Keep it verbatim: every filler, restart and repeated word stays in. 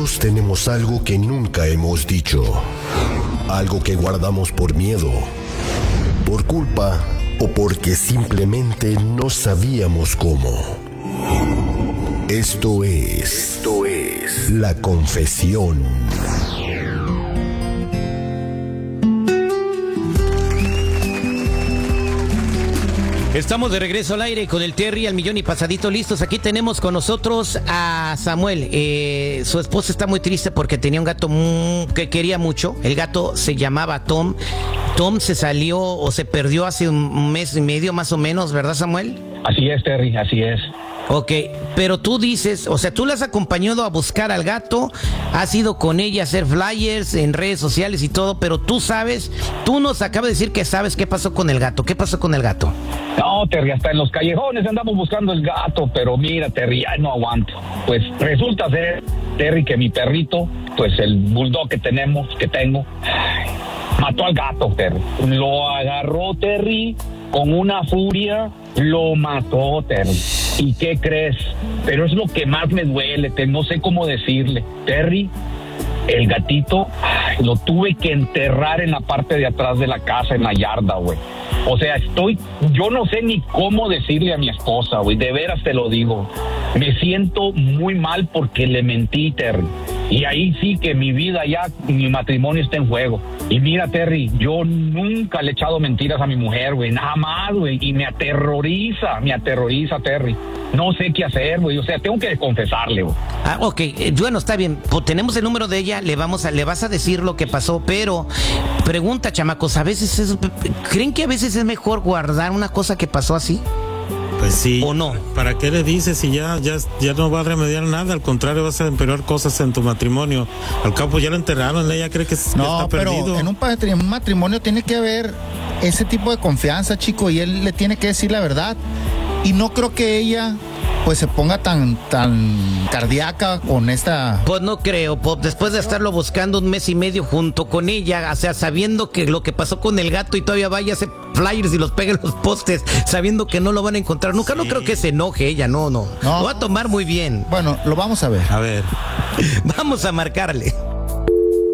Todos tenemos algo que nunca hemos dicho. Algo que guardamos por miedo, por culpa o porque simplemente no sabíamos cómo. Esto es... Esto es... La Confesión. Estamos de regreso al aire con el Terry al millón y pasadito listos. Aquí tenemos con nosotros a Samuel. Eh, su esposa está muy triste porque tenía un gato muy, que quería mucho. El gato se llamaba Tom. Tom se salió o se perdió hace un mes y medio más o menos, ¿verdad, Samuel? Así es, Terry, así es. Ok, pero tú dices, o sea, tú la has acompañado a buscar al gato, has ido con ella a hacer flyers en redes sociales y todo, pero tú sabes, tú nos acabas de decir que sabes qué pasó con el gato. ¿Qué pasó con el gato? No, Terry, hasta en los callejones andamos buscando el gato, pero mira, Terry, ay, no aguanto. Pues resulta ser, Terry, que mi perrito, pues el bulldog que tenemos, que tengo, mató al gato, Terry. Lo agarró, Terry, con una furia, lo mató, Terry. ¿Y qué crees? Pero es lo que más me duele, te, no sé cómo decirle. Terry, el gatito, ay, lo tuve que enterrar en la parte de atrás de la casa, en la yarda, güey. O sea, estoy, yo no sé ni cómo decirle a mi esposa, güey, de veras te lo digo. Me siento muy mal porque le mentí, Terry. Y ahí sí que mi vida ya, mi matrimonio está en juego. Y mira, Terry, yo nunca le he echado mentiras a mi mujer, güey, nada más, güey. Y me aterroriza, me aterroriza, Terry. No sé qué hacer, güey. O sea, tengo que confesarle, güey. Ah, ok. Eh, bueno, está bien. Pues tenemos el número de ella, le vamos a, le vas a decir lo que pasó, pero pregunta, chamacos, a veces es, ¿creen que a veces es mejor guardar una cosa que pasó así? Pues sí. ¿O no? ¿Para qué le dices si ya, ya, ya no va a remediar nada? Al contrario, vas a empeorar cosas en tu matrimonio. Al cabo ya lo enterraron, ella cree que, que no, está pero perdido. En un, patri- un matrimonio tiene que haber ese tipo de confianza, chico, y él le tiene que decir la verdad. Y no creo que ella pues se ponga tan tan cardíaca con esta... Pues no creo, Pop, después de estarlo buscando un mes y medio junto con ella, o sea, sabiendo que lo que pasó con el gato y todavía vaya a hacer flyers y los pegue en los postes, sabiendo que no lo van a encontrar, nunca, sí. No creo que se enoje ella, no, no, no, lo va a tomar muy bien. Bueno, lo vamos a ver. A ver. Vamos a marcarle.